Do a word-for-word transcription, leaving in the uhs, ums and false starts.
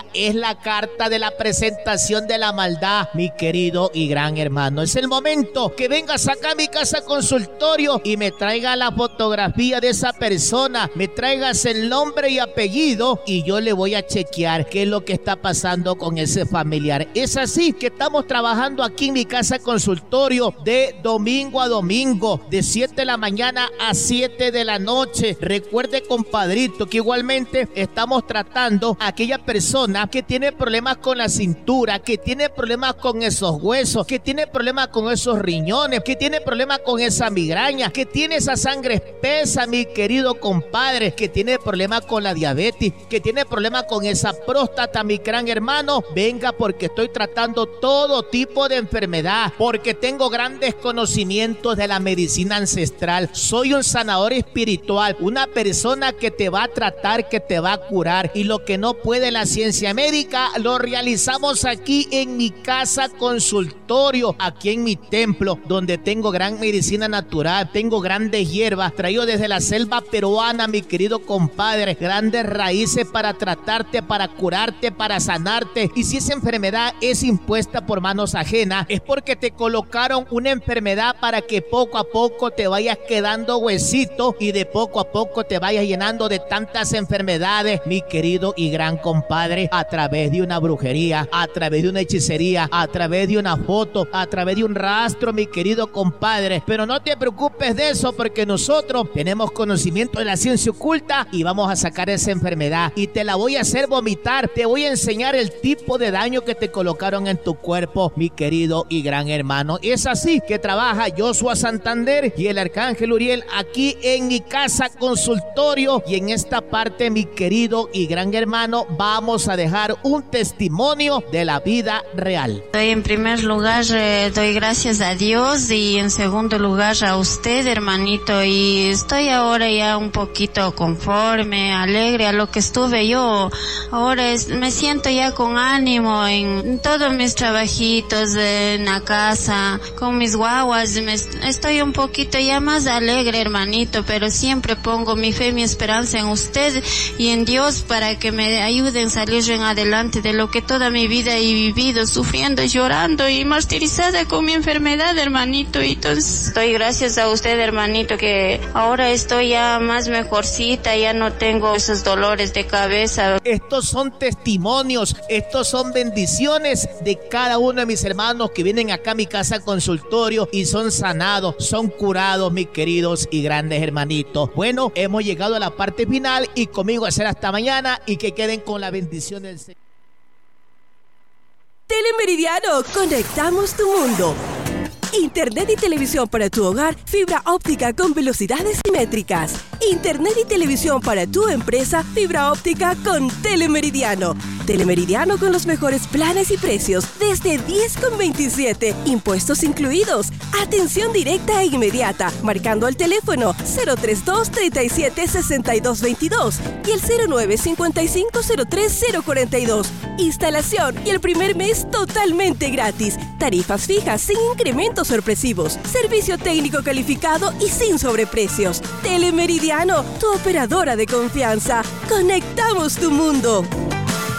es la carta de la presentación de la maldad, mi querido y gran hermano. Es el momento que vengas acá a mi casa consultorio y me traiga la fotografía de esa persona, me traigas el nombre y apellido y yo le voy a chequear qué es lo que está pasando con ese familiar. Es así que estamos trabajando aquí en mi casa consultorio de domingo a domingo, de siete de la mañana a siete de la noche. Recuerde, compadrito, que igualmente estamos tratando a aquella persona que tiene problemas con la cintura, que tiene problemas con esos huesos, que tiene problemas con esos riñones, que tiene problemas con esa migraña, que tiene esa sangre espesa, mi querido compadre, que tiene problemas con la diabetes, que tiene problemas con esa próstata, mi gran hermano. Venga, porque estoy tratando todo tipo de enfermedad, porque tengo grandes conocimientos de la medicina ancestral. Soy un sanador espiritual, una persona que te va a tratar, que te va a curar, y lo que no puede la ciencia médica lo realizamos aquí en mi casa consultorio, aquí en mi templo, donde tengo gran medicina natural, tengo grandes hierbas traído desde la selva peruana, mi querido compadre, grandes raíces para tratarte, para curarte, para sanarte. Y si esa enfermedad es impuesta por manos ajenas, es porque te colocaron una enfermedad para que poco a poco te vayas quedando huesito y de poco a poco te vayas llenando de tantas enfermedades, mi querido y gran compadre, a través de una brujería, a través de una hechicería, a través de una foto, a través de un rastro, mi querido compadre. Pero no te preocupes de eso, porque nosotros tenemos conocimiento de la ciencia oculta y vamos a sacar esa enfermedad y te la voy a hacer vomitar. Te voy a enseñar el tipo de daño que te colocaron en tu cuerpo, mi querido y gran hermano. Es así que trabaja Joshua Santander y el Arcángel Uriel aquí en mi casa consultorio. Y en esta parte, mi querido y gran hermano, vamos a dejar un testimonio de la vida real. En primer lugar, eh, doy gracias a Dios, y en segundo lugar a usted, hermanito, y estoy ahora ya un poquito conforme, alegre a lo que estuve yo. Ahora es, me siento ya con ánimo en, en todos mis trabajitos, eh, en la casa, con mis guaguas. Me, estoy un poquito ya más alegre, hermanito, pero siempre pongo mi fe y mi esperanza en usted y en Dios para que me ayuden a salir en adelante de lo que toda mi vida he vivido, sufriendo, llorando y martirizada con mi enfermedad, hermanito. Y entonces doy gracias a usted, hermanito, que ahora estoy ya más mejorcita, ya no tengo esos dolores de cabeza. Estos son testimonios, estos son bendiciones de cada uno de mis hermanos que vienen acá a mi casa consultorio y son sanados, son curados, mis queridos y grandes hermanitos. Bueno, hemos llegado a la parte final y conmigo a ser hasta mañana, y que queden con la bendición del Señor. Telemeridiano, conectamos tu mundo. Internet y televisión para tu hogar, fibra óptica con velocidades simétricas. Internet y televisión para tu empresa, fibra óptica con Telemeridiano. Telemeridiano con los mejores planes y precios desde diez con veintisiete, impuestos incluidos. Atención directa e inmediata, marcando al teléfono cero treinta y dos, treinta y siete, sesenta y dos veintidós y el cero nueve, cincuenta y cinco, cero tres, cero cuarenta y dos. Instalación y el primer mes totalmente gratis. Tarifas fijas sin incrementos sorpresivos. Servicio técnico calificado y sin sobreprecios. Telemeridiano, tu operadora de confianza. Conectamos tu mundo.